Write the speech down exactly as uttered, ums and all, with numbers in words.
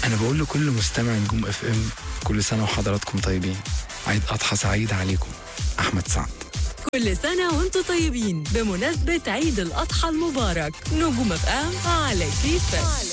انا بقول لكل مستمع نجوم اف ام كل سنه وحضراتكم طيبين. عيد اضحى سعيد عليكم. احمد سعد. كل سنة وانتم طيبين بمناسبة عيد الأضحى المبارك. نجوم اف ام على كيفك.